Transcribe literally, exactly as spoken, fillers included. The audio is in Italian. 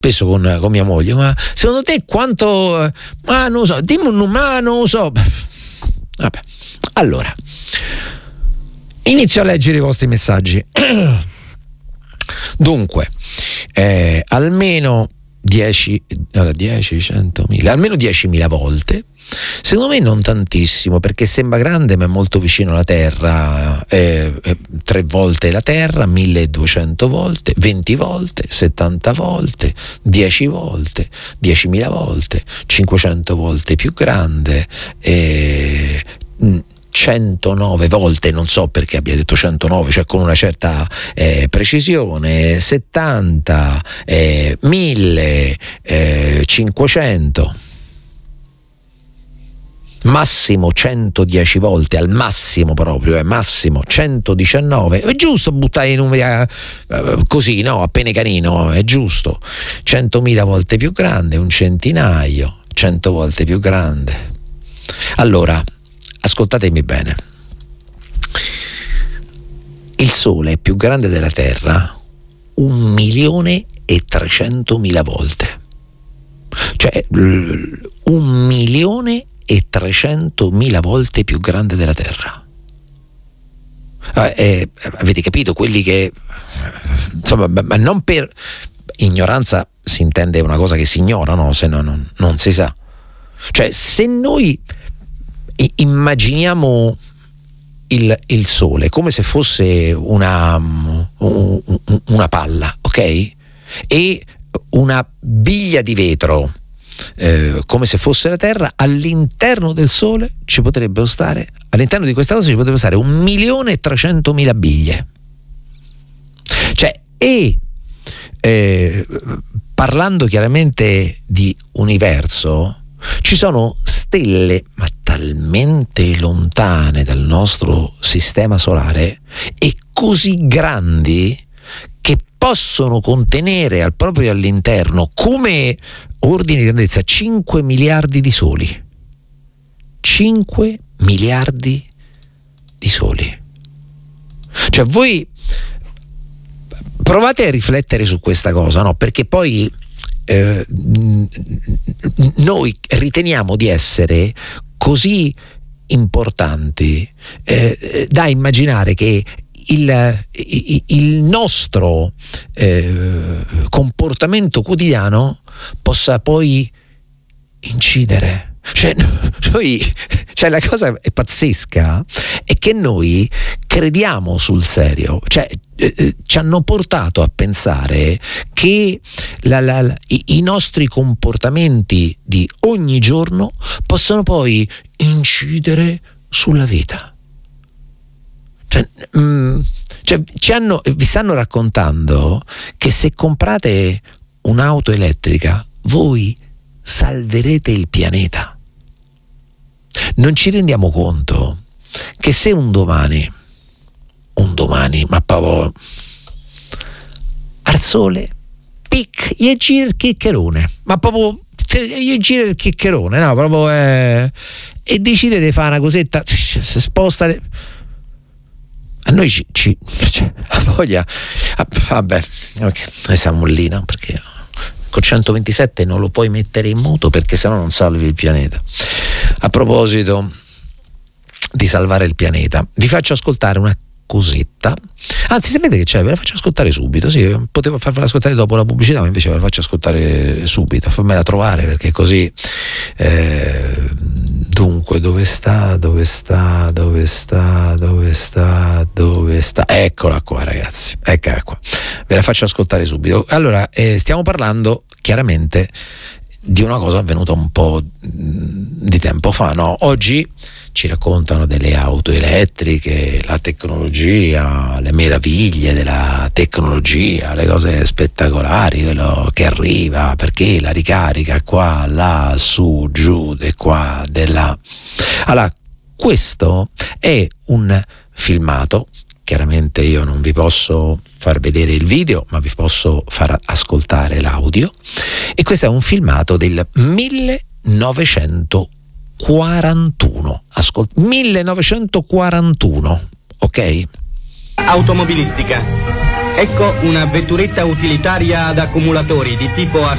spesso con, con mia moglie, ma secondo te quanto, ma non lo so, dimmi un numero, ma non lo so. Vabbè, allora inizio a leggere i vostri messaggi. Dunque, eh, almeno dieci, allora dieci, centomila, almeno diecimila volte. Secondo me non tantissimo, perché sembra grande ma è molto vicino alla Terra. eh, eh, tre volte la Terra, milleduecento volte, venti volte, settanta volte, dieci volte, diecimila volte, cinquecento volte più grande, eh, centonove volte, non so perché abbia detto centonove, cioè con una certa eh, precisione, settanta, eh, mille, eh, cinquecento, massimo centodieci volte, al massimo proprio, è massimo centodiciannove. È giusto buttare i numeri a, a, così, no? A pene canino, è giusto. centomila volte più grande, un centinaio, cento volte più grande. Allora, ascoltatemi bene. Il Sole è più grande della Terra un milione e trecentomila volte. Cioè, un milione e trecentomila volte più grande della Terra. Eh, eh, avete capito? Quelli che, insomma, ma non per ignoranza si intende una cosa che si ignora, no? Se no non, non si sa. Cioè, se noi immaginiamo il, il Sole come se fosse una, una palla, ok? E una biglia di vetro eh, come se fosse la Terra, all'interno del Sole ci potrebbero stare, all'interno di questa cosa ci potrebbero stare un milione e trecentomila biglie. Cioè, e eh, parlando chiaramente di universo, ci sono stelle ma talmente lontane dal nostro sistema solare e così grandi che possono contenere al proprio all'interno, come ordine di grandezza, cinque miliardi di soli. cinque miliardi di soli. Cioè, voi provate a riflettere su questa cosa, no? Perché poi Eh, noi riteniamo di essere così importanti eh, da immaginare che il, il nostro eh, comportamento quotidiano possa poi incidere. Cioè, noi, cioè la cosa è pazzesca, è che noi crediamo sul serio, cioè eh, ci hanno portato a pensare che la, la, la, i, i nostri comportamenti di ogni giorno possono poi incidere sulla vita. Cioè, mh, cioè ci hanno, vi stanno raccontando che se comprate un'auto elettrica voi salverete il pianeta. Non ci rendiamo conto che se un domani, un domani, ma proprio al Sole, pic, gli gira il chiccherone, ma proprio gli gira il chiccherone, no, proprio eh, e decide di fare una cosetta, sposta le, a noi ci, ci cioè, voglia, ah, vabbè, ok, noi siamo lì, no? Perché con centoventisette non lo puoi mettere in moto perché sennò non salvi il pianeta. A proposito di salvare il pianeta, vi faccio ascoltare una cosetta, anzi sapete che c'è, ve la faccio ascoltare subito. Sì, potevo farvela ascoltare dopo la pubblicità, ma invece ve la faccio ascoltare subito, fammela trovare perché così eh, dunque dove sta, dove sta, dove sta, dove sta, dove sta, eccola qua ragazzi, eccola qua, ve la faccio ascoltare subito. Allora eh, stiamo parlando chiaramente di una cosa avvenuta un po' di tempo fa, no? Oggi ci raccontano delle auto elettriche, la tecnologia, le meraviglie della tecnologia, le cose spettacolari, quello che arriva, perché la ricarica qua, là, su, giù, di qua, di là. Allora, questo è un filmato, chiaramente io non vi posso far vedere il video, ma vi posso far ascoltare l'audio, e questo è un filmato del millenovecentoquarantuno. Ascolta, millenovecentoquarantuno, ok? Automobilistica. Ecco una vetturetta utilitaria ad accumulatori di tipo a